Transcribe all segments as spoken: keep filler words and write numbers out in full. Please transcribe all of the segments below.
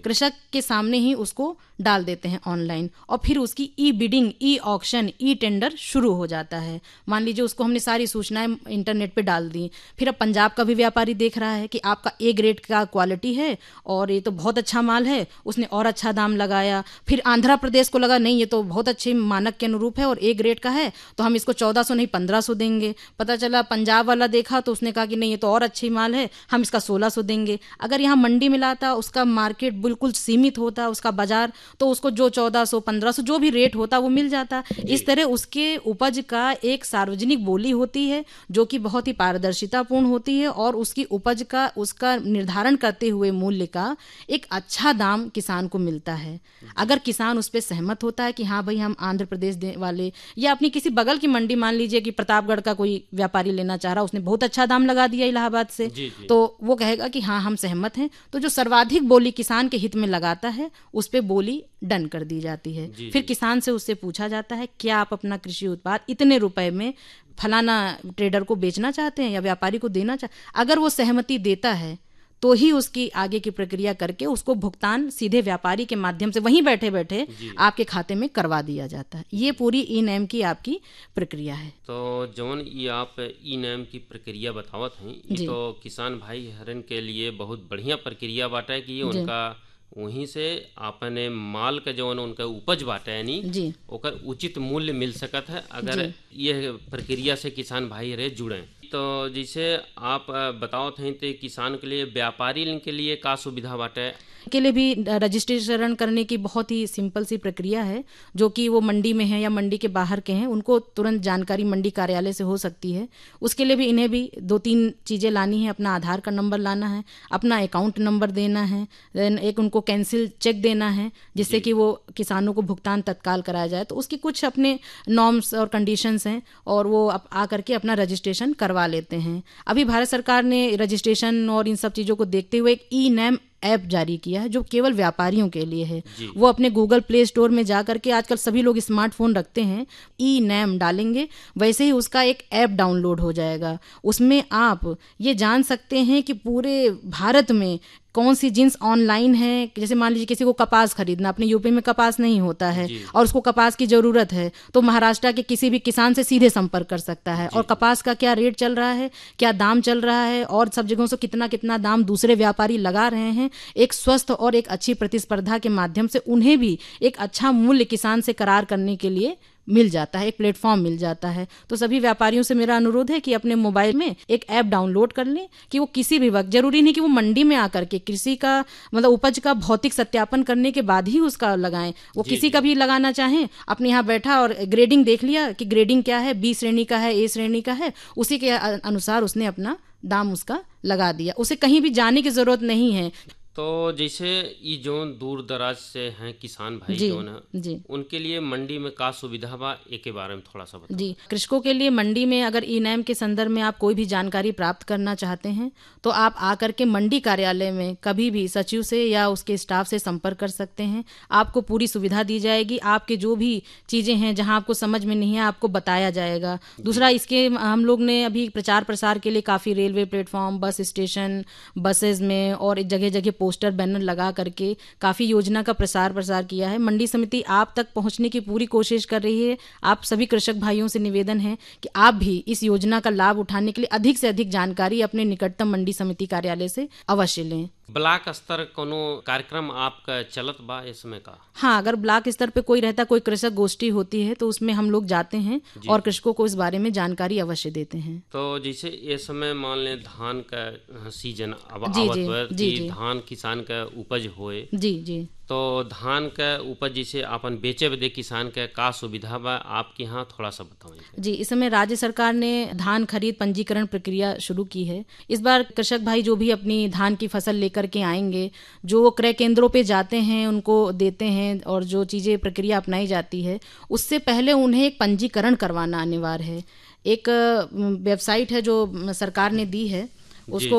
कृषक के सामने ही उसको डाल देते हैं ऑनलाइन, और फिर उसकी ई bidding, e auction, e tender शुरू हो जाता है। मान लीजिए उसको हमने सारी सूचनाएं इंटरनेट पे डाल दी, फिर अब पंजाब का भी व्यापारी देख रहा है कि आपका ए ग्रेड का क्वालिटी है और ये तो बहुत अच्छा माल है, उसने और अच्छा दाम लगाया। फिर आंध्र प्रदेश को लगा नहीं ये तो बहुत अच्छे मानक के अनुरूप है और ए ग्रेड का है, तो हम इसको चौदह सौ नहीं पंद्रह सौ देंगे। पता चला पंजाब वाला देखा तो उसने कहा कि नहीं ये तो और अच्छी माल है, हम इसका सोलह सौ देंगे। अगर यहाँ मंडी में लाता, उसका मार्केट बिल्कुल सीमित होता, उसका बाजार, तो उसको जो चौदह सौ पंद्रह सौ जो भी रेट होता वो मिल जाता। इस तरह उसके उपज का एक सार्वजनिक बोली होती है जो कि बहुत ही पारदर्शितापूर्ण होती है, और उसकी उपज का उसका निर्धारण करते हुए मूल्य का एक अच्छा दाम किसान को मिलता है। अगर किसान उस पर सहमत होता है कि हाँ भाई हम आंध्र प्रदेश वाले या अपनी किसी बगल की मंडी, मान लीजिए कि प्रतापगढ़ का कोई व्यापारी लेना चाह रहा, उसने बहुत अच्छा दाम लगा दिया इलाहाबाद से, जी जी। तो वो कहेगा कि हाँ हम सहमत हैं, तो जो सर्वाधिक बोली किसान के हित में लगाता है उस पे बोली डन कर दी जाती है। जी, फिर जी। किसान से उससे पूछा जाता है क्या आप अपना कृषि उत्पाद इतने रुपए में फलाना ट्रेडर को बेचना चाहते हैं या व्यापारी को देना चाहते हैं। अगर वो सहमति देता है तो ही उसकी आगे की प्रक्रिया करके उसको भुगतान सीधे व्यापारी के माध्यम से वहीं बैठे बैठे आपके खाते में करवा दिया जाता है। ये पूरी ई नैम की आपकी प्रक्रिया है। तो जवन ये आप ई नैम की प्रक्रिया बतावत हैं, ये तो किसान भाई हरन के लिए बहुत बढ़िया प्रक्रिया बाटा है कि ये उनका वहीं से आपने माल का जवन उनका उपज बाटा यानी ओकर उचित मूल्य मिल सकत है अगर ये प्रक्रिया से किसान भाई रहे जुड़े। तो जैसे आप बताओ थे तो किसान के लिए, व्यापारी के लिए का सुविधा बाटे के लिए भी रजिस्ट्रेशन करने की बहुत ही सिंपल सी प्रक्रिया है, जो कि वो मंडी में है या मंडी के बाहर के हैं उनको तुरंत जानकारी मंडी कार्यालय से हो सकती है। उसके लिए भी इन्हें भी दो तीन चीज़ें लानी है, अपना आधार का नंबर लाना है, अपना अकाउंट नंबर देना है, देन एक उनको कैंसिल चेक देना है जिससे कि वो किसानों को भुगतान तत्काल कराया जाए। तो उसकी कुछ अपने नॉर्म्स और कंडीशंस हैं और वो आ करके अपना रजिस्ट्रेशन करवा लेते हैं। अभी भारत सरकार ने रजिस्ट्रेशन और इन सब चीज़ों को देखते हुए एक ई नैम ऐप जारी किया है जो केवल व्यापारियों के लिए है। वो अपने गूगल प्ले स्टोर में जा करके, आजकल सभी लोग स्मार्टफोन रखते हैं, ई नैम डालेंगे वैसे ही उसका एक ऐप डाउनलोड हो जाएगा। उसमें आप ये जान सकते हैं कि पूरे भारत में कौन सी जिन्स ऑनलाइन है। जैसे मान लीजिए किसी को कपास खरीदना, अपने यूपी में कपास नहीं होता है और उसको कपास की जरूरत है, तो महाराष्ट्र के किसी भी किसान से सीधे संपर्क कर सकता है और कपास का क्या रेट चल रहा है, क्या दाम चल रहा है और सब जगहों से कितना कितना दाम दूसरे व्यापारी लगा रहे हैं। एक स्वस्थ और एक अच्छी प्रतिस्पर्धा के माध्यम से उन्हें भी एक अच्छा मूल्य किसान से करार करने के लिए मिल जाता है, एक प्लेटफॉर्म मिल जाता है। तो सभी व्यापारियों से मेरा अनुरोध है कि अपने मोबाइल में एक ऐप डाउनलोड कर लें कि वो किसी भी वक्त, जरूरी नहीं कि वो मंडी में आकर के कृषि का मतलब उपज का भौतिक सत्यापन करने के बाद ही उसका लगाएं। वो किसी का भी लगाना चाहें, अपने यहाँ बैठा और ग्रेडिंग देख लिया कि ग्रेडिंग क्या है, बी श्रेणी का है, ए श्रेणी का है, उसी के अनुसार उसने अपना दाम उसका लगा दिया। उसे कहीं भी जाने की जरूरत नहीं है। तो जैसे ये जो दूर दराज से हैं किसान भाई जो ना, उनके लिए मंडी में का सुविधा बा, एक के बारे में थोड़ा सा बताओ। जी, कृषकों के लिए मंडी में अगर ई नैम के संदर्भ में आप कोई भी जानकारी प्राप्त करना चाहते हैं तो आप आकर के मंडी कार्यालय में कभी भी सचिव से या उसके स्टाफ से संपर्क कर सकते हैं। आपको पूरी सुविधा दी जाएगी। आपके जो भी चीज़ें हैं जहाँ आपको समझ में नहीं है आपको बताया जाएगा। दूसरा, इसके हम लोग ने अभी प्रचार प्रसार के लिए काफ़ी railway platform, bus station, buses में और जगह जगह पोस्टर बैनर लगा करके काफी योजना का प्रसार प्रसार किया है। मंडी समिति आप तक पहुंचने की पूरी कोशिश कर रही है। आप सभी कृषक भाइयों से निवेदन है कि आप भी इस योजना का लाभ उठाने के लिए अधिक से अधिक जानकारी अपने निकटतम मंडी समिति कार्यालय से अवश्य लें। ब्लॉक स्तर कोनो कार्यक्रम आपका चलत बा इसमें का? हाँ, अगर ब्लॉक स्तर पे कोई रहता, कोई कृषक गोष्ठी होती है तो उसमें हम लोग जाते हैं और कृषकों को इस बारे में जानकारी अवश्य देते हैं। तो जैसे ये समय मान लें धान का सीजन अब आवत है, धान किसान का उपज होए जी जी तो धान का उपज जैसे अपन बेचे बदे किसान का का सुविधा बा आपके यहाँ थोड़ा सा बताओ। जी, इस समय राज्य सरकार ने धान खरीद पंजीकरण प्रक्रिया शुरू की है। इस बार कृषक भाई जो भी अपनी धान की फसल लेकर के आएंगे, जो क्रय केंद्रों पे जाते हैं उनको देते हैं और जो चीज़ें प्रक्रिया अपनाई जाती है उससे पहले उन्हें एक पंजीकरण करवाना अनिवार्य है। एक वेबसाइट है जो सरकार ने दी है, उसको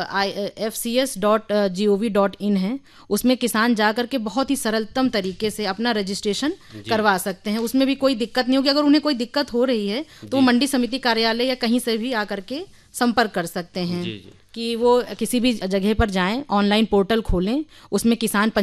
F C S dot G O V dot in है। उसमें किसान जा करके बहुत ही सरलतम तरीके से अपना रजिस्ट्रेशन करवा सकते हैं। उसमें भी कोई दिक्कत नहीं होगी। अगर उन्हें कोई दिक्कत हो रही है तो मंडी समिति कार्यालय या कहीं से भी आकर के संपर्क कर सकते हैं। जी जी। कि वो किसी भी जगह पर जाएं, ऑनलाइन पोर्टल खोलें, उसमें किसान